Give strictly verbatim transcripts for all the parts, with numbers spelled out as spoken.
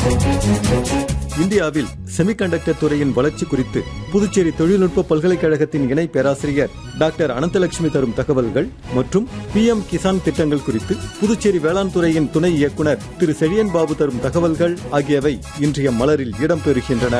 இந்தியாவில் செமிகண்டக்டர் துறையின் வளர்ச்சி குறித்து புதுச்சேரி தொழில்நுட்ப பல்கலைக்கழகத்தின் இணை பேராசிரியர் டாக்டர் அனந்தலட்சுமி தரும் தகவல்கள் மற்றும் பி எம் கிசான் திட்டங்கள் குறித்து புதுச்சேரி வேளாண் துறையின் துணை இயக்குநர் திரு செழியன் பாபு தரும் தகவல்கள் ஆகியவை இன்றைய மலரில் இடம்பெறுகின்றன.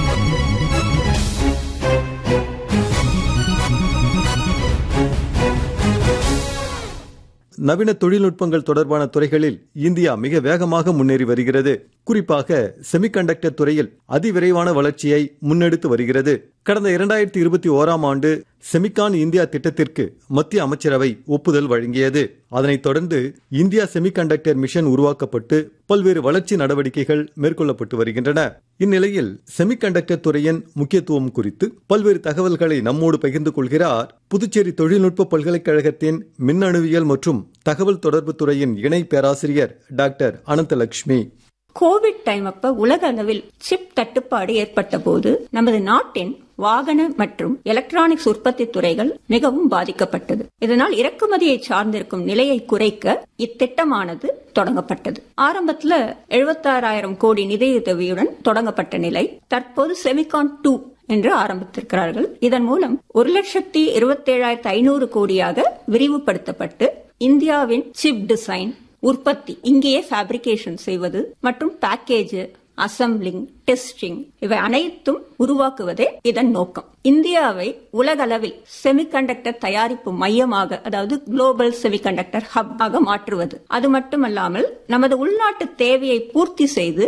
நவீன தொழில்நுட்பங்கள் தொடர்பான துறைகளில் இந்தியா மிக வேகமாக முன்னேறி வருகிறது. குறிப்பாக செமிகண்டக்டர் துறையில் அதிவிரைவான வளர்ச்சியை முன்னெடுத்து வருகிறது. கடந்த இரண்டாயிரத்தி இருபத்தி ஓராம் ஆண்டு செமிகான் இந்தியா திட்டத்திற்கு மத்திய அமைச்சரவை ஒப்புதல் வழங்கியது. அதனைத் தொடர்ந்து இந்தியா செமிகண்டக்டர் மிஷன் உருவாக்கப்பட்டு பல்வேறு வளர்ச்சி நடவடிக்கைகள் மேற்கொள்ளப்பட்டு வருகின்றன. இந்நிலையில் செமிகண்டக்டர் துறையின் முக்கியத்துவம் குறித்து பல்வேறு தகவல்களை நம்மோடு பகிர்ந்து கொள்கிறார் புதுச்சேரி தொழில்நுட்ப பல்கலைக்கழகத்தின் மின்னணுவியல் மற்றும் தகவல் தொடர்பு துறையின் இணை பேராசிரியர் டாக்டர் அனந்தலட்சுமி. கோவிட் டைம் அப்ப உலக அளவில் சிப் தட்டுப்பாடு ஏற்பட்ட போது நமது நாட்டின் வாகன மற்றும் எலக்ட்ரானிக்ஸ் உற்பத்தி துறைகள் மிகவும் பாதிக்கப்பட்டது. இதனால் இறக்குமதியை சார்ந்திருக்கும் நிலையை குறைக்க இத்திட்டமானது தொடங்கப்பட்டது. ஆரம்பத்தில் எழுபத்தாறாயிரம் கோடி நிதியுதவியுடன் தொடங்கப்பட்ட நிலை தற்போது செமிகான் டூ என்று ஆரம்பித்திருக்கிறார்கள். இதன் மூலம் ஒரு லட்சத்தி இருபத்தி ஏழாயிரத்தி ஐநூறு கோடியாக விரிவுபடுத்தப்பட்டு இந்தியாவின் சிப் டிசைன், உற்பத்தி, இங்கேயே ஃபேப்ரிகேஷன் செய்வது மற்றும் பேக்கேஜ், அசம்பிளிங், டெஸ்டிங் இவை அனைத்தும் உருவாக்குவதே இதன் நோக்கம். இந்தியாவை உலகளவில் செமிகண்டக்டர் தயாரிப்பு மையமாக, அதாவது குளோபல் செமிகண்டக்டர் ஹப் ஆக மாற்றுவது. அது மட்டுமல்லாமல் நமது உள்நாட்டு தேவையை பூர்த்தி செய்து